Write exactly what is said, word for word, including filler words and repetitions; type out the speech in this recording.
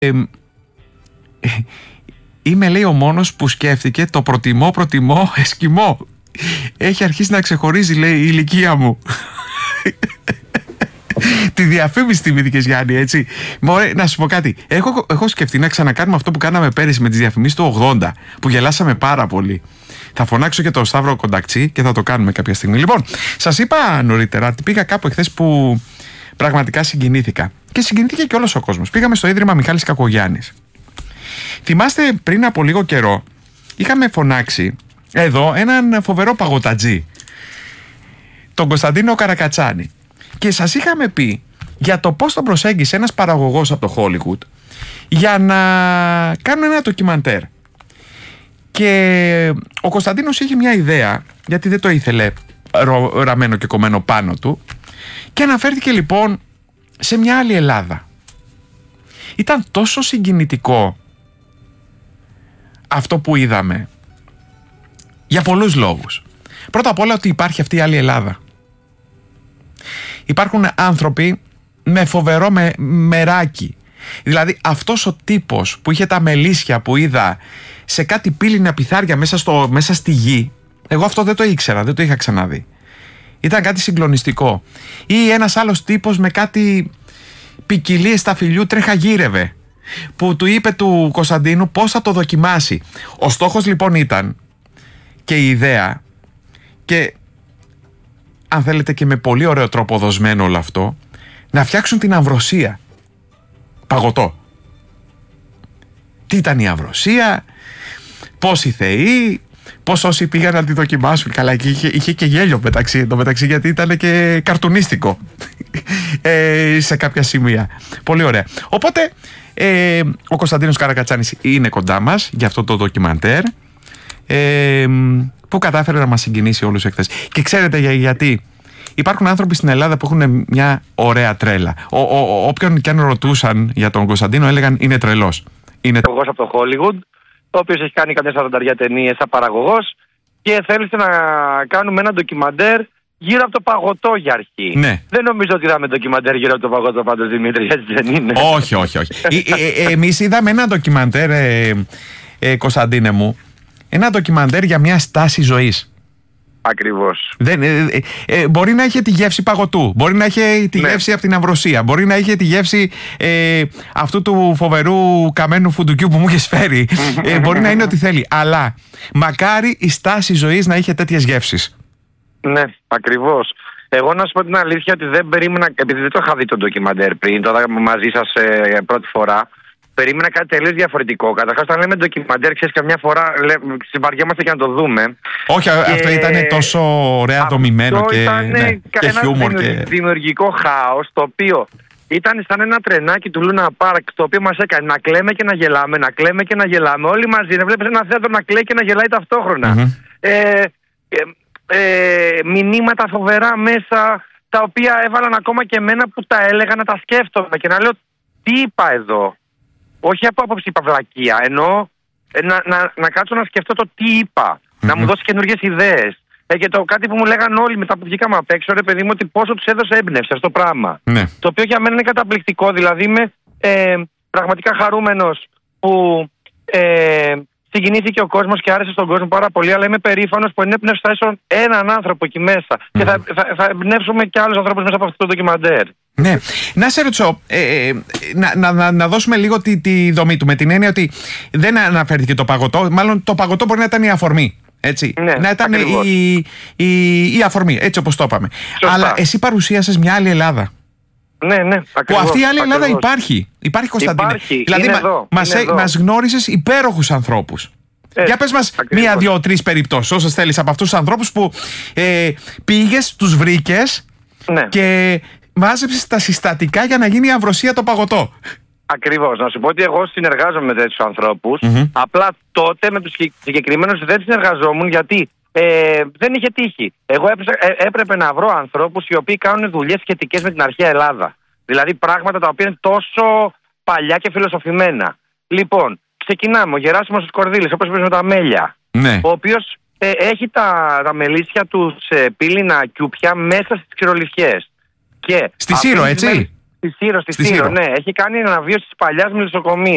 Ε, είμαι, λέει, ο μόνος που σκέφτηκε το προτιμώ, προτιμώ, εσκιμώ. Έχει αρχίσει να ξεχωρίζει, λέει, η ηλικία μου. Τη διαφήμιση θυμήθηκες, Γιάννη, έτσι. Μωρέ, να σου πω κάτι. Έχω, έχω σκεφτεί να ξανακάνουμε αυτό που κάναμε πέρυσι με τις διαφημίσεις του ογδόντα, που γελάσαμε πάρα πολύ. Θα φωνάξω και τον Σταύρο Κονταξή και θα το κάνουμε κάποια στιγμή. Λοιπόν, σας είπα νωρίτερα ότι πήγα κάπου εχθές που πραγματικά συγκινήθηκα. Και συγκινήθηκε και όλος ο κόσμος. Πήγαμε στο Ίδρυμα Μιχάλης Κακογιάννης. Θυμάστε, πριν από λίγο καιρό είχαμε φωνάξει εδώ έναν φοβερό παγωτατζή, τον Κωνσταντίνο Καρακατσάνη. Και σας είχαμε πει για το πώς τον προσέγγισε ένας παραγωγός από το Hollywood για να κάνουν ένα ντοκιμαντέρ. Και ο Κωνσταντίνος είχε μια ιδέα, γιατί δεν το ήθελε ραμμένο και κομμένο πάνω του, και αναφέρθηκε λοιπόν σε μια άλλη Ελλάδα. Ήταν τόσο συγκινητικό αυτό που είδαμε, για πολλούς λόγους. Πρώτα απ' όλα ότι υπάρχει αυτή η άλλη Ελλάδα. Υπάρχουν άνθρωποι με φοβερό με, μεράκι. Δηλαδή αυτός ο τύπος που είχε τα μελίσια που είδα σε κάτι πύληνα πιθάρια μέσα, στο, μέσα στη γη, εγώ αυτό δεν το ήξερα, δεν το είχα ξαναδεί. Ήταν κάτι συγκλονιστικό. Ή ένας άλλος τύπος με κάτι ποικιλίες σταφυλιού τρέχα γύρευε, που του είπε του Κωνσταντίνου πώς θα το δοκιμάσει. Ο στόχος λοιπόν ήταν, και η ιδέα, και αν θέλετε και με πολύ ωραίο τρόπο δοσμένο όλο αυτό, να φτιάξουν την Αμβροσία παγωτό. Τι ήταν η Αμβροσία, πώς οι θεοί, πώς όσοι πήγαν να τη δοκιμάσουν. Καλά, και είχε, είχε και γέλιο μεταξύ, εδώ μεταξύ, γιατί ήταν και καρτουνίστικο ε, σε κάποια σημεία. Πολύ ωραία. Οπότε ε, ο Κωνσταντίνος Καρακατσάνης είναι κοντά μας για αυτό το ντοκιμαντέρ, ε, που κατάφερε να μας συγκινήσει όλους εχθές. Και ξέρετε για, γιατί υπάρχουν άνθρωποι στην Ελλάδα που έχουν μια ωραία τρέλα. Ο, ο, ο, όποιον και αν ρωτούσαν για τον Κωνσταντίνο έλεγαν είναι τρελός. Είναι παραγωγός από το Hollywood, ο οποίος έχει κάνει καμιά σαρανταριά ταινίες σαν παραγωγός, και θέλησε να κάνουμε ένα ντοκιμαντέρ γύρω από το παγωτό για αρχή. Ναι. Δεν νομίζω ότι είδαμε ντοκιμαντέρ γύρω από το παγωτό πάντως, Δημήτρη, έτσι δεν είναι? Όχι, όχι, όχι. ε, ε, ε, εμείς είδαμε ένα ντοκιμαντέρ, ε, ε, Κωνσταντίνε μου, ένα ντοκιμαντέρ για μια στάση ζωής. Ακριβώς. Δεν, ε, ε, ε, μπορεί να είχε τη γεύση παγωτού, μπορεί να είχε τη ναι. γεύση από την Αμβροσία, μπορεί να είχε τη γεύση ε, αυτού του φοβερού καμένου φουντουκιού που μου έχεις φέρει. ε, μπορεί να είναι ό,τι θέλει. Αλλά μακάρι η στάση ζωής να είχε τέτοιες γεύσεις. Ναι, ακριβώς. Εγώ να σου πω την αλήθεια ότι δεν περίμενα, επειδή δεν το είχα δει το ντοκιμαντέρ πριν, τώρα μαζί σας ε, πρώτη φορά, περίμενα κάτι τελείως διαφορετικό. Καταρχάς, όταν λέμε ντοκιμαντέρ, ξέρεις, καμιά φορά συμπαριόμαστε και να το δούμε. Όχι, και αυτό ήταν τόσο ωραία δομημένο και, ναι, και χιούμορ. Ένα και... δημιουργικό χάος, το οποίο ήταν σαν ένα τρενάκι του Λούνα Πάρκ, το οποίο μας έκανε να κλαίμε και να γελάμε, να κλαίμε και να γελάμε. Όλοι μαζί να βλέπεις ένα θέατρο να κλαίει και να γελάει ταυτόχρονα. Mm-hmm. Ε, ε, ε, μηνύματα φοβερά μέσα, τα οποία έβαλαν ακόμα και εμένα που τα έλεγα να τα σκέφτομαι και να λέω τι είπα εδώ. Όχι από άποψη παυλακία, ενώ να, να, να κάτσω να σκεφτώ το τι είπα, mm-hmm. να μου δώσει καινούργιες ιδέες. Ε, και το κάτι που μου λέγαν όλοι μετά που βγήκαμε απ' έξω, ρε παιδί μου, ότι πόσο τους έδωσε έμπνευση αυτό το πράγμα. Ναι. Το οποίο για μένα είναι καταπληκτικό. Δηλαδή είμαι ε, πραγματικά χαρούμενος που ε, συγκινήθηκε ο κόσμος και άρεσε στον κόσμο πάρα πολύ, αλλά είμαι περήφανος που ενέπνευσα έναν άνθρωπο εκεί μέσα. Mm-hmm. Και θα, θα, θα εμπνεύσουμε και άλλους ανθρώπους μέσα από αυτό το ντοκιμαντέρ. Ναι. Να σε ρωτήσω, ε, ε, να, να, να, να δώσουμε λίγο τη, τη δομή του, με την έννοια ότι δεν αναφέρθηκε το παγωτό, μάλλον το παγωτό μπορεί να ήταν η αφορμή. Έτσι. Ναι, να ήταν η, η, η αφορμή, έτσι όπως το είπαμε. Σωστά. Αλλά εσύ παρουσίασες μια άλλη Ελλάδα. Ναι, ναι, ακριβώς. Που αυτή η άλλη Ελλάδα ακριβώς. υπάρχει. Υπάρχει, Κωνσταντίνε. Υπάρχει, δηλαδή είναι μα, εδώ, μας, είναι μας γνώρισες υπέροχους ανθρώπους. Ε, Για πες μας ακριβώς. μία, δύο, τρεις περιπτώσεις, όσες θέλεις, από αυτούς τους ανθρώπους που ε, πήγες, τους βρήκες, ναι. και μάζεψες τα συστατικά για να γίνει η Αμβροσία το παγωτό. Ακριβώς. Να σου πω ότι εγώ συνεργάζομαι με τέτοιους ανθρώπους. Mm-hmm. Απλά τότε με τους συγκεκριμένους δεν συνεργαζόμουν, γιατί ε, δεν είχε τύχει. Εγώ έπρεπε, ε, έπρεπε να βρω ανθρώπους οι οποίοι κάνουν δουλειές σχετικές με την αρχαία Ελλάδα. Δηλαδή πράγματα τα οποία είναι τόσο παλιά και φιλοσοφημένα. Λοιπόν, ξεκινάμε. Ο Γεράσιμος Σκορδίλης, όπως είπες, με τα μέλια. Ναι. Ο οποίος ε, έχει τα, τα μελίσια του σε πύληνα κιούπια μέσα στις ξηρολιθιές. Και στη Σύρο, έτσι. Στη Σύρο, στη, στη Σύρο, ναι. Έχει κάνει αναβίωση της παλιάς μελισσοκομείας.